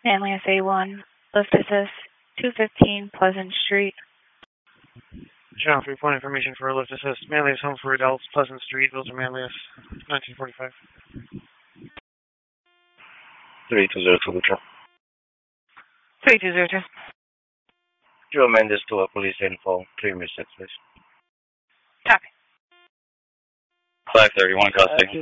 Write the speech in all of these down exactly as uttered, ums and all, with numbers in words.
Manly S A one, lift assist, two fifteen Pleasant Street. Channel three point information for lift assist. Manlius Home for Adults, Pleasant Street, Wilton Manlius, nineteen forty-five. three two zero two, Lucha. three two zero two. Joe Mendes to a police info, three minutes, please. Copy. five thirty-one custody.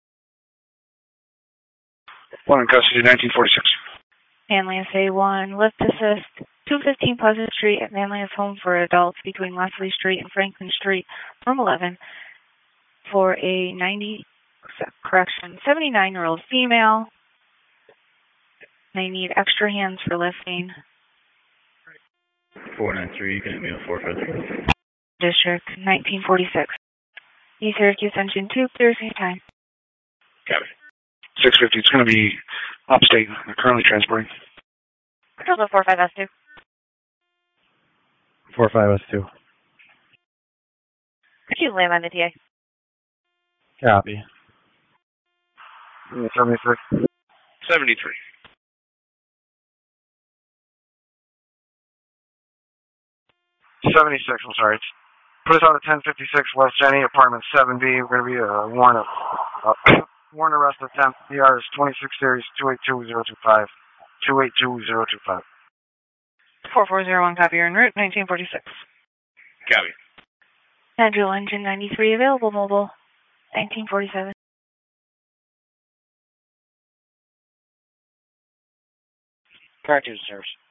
One in custody, nineteen forty-six. Manly S A one, lift assist, two fifteen Pleasant Street at Manlius Home for Adults between Leslie Street and Franklin Street, room eleven, for a ninety, correction, seventy-nine-year-old female. They need extra hands for lifting. four nine three, you can hit me on four five three. District, nineteen forty-six. East Syracuse Engine two, clear same time. Copy. six fifty, it's going to be upstate. They're currently transporting. Control four five S two. four five S two. Could you land on the T A? Copy. seventy-three. seventy-three. seventy-six, I'm sorry. Put us on at ten fifty-six West Jenny, apartment seven B. We're going to be a warrant, uh, warrant arrest attempt. P R is twenty-six series two eight two zero two five. two eight two zero two five. four four zero one, copy, you're en route, nineteen forty-six. Copy. Federal Engine ninety-three, available mobile, nineteen forty-seven. Car to service.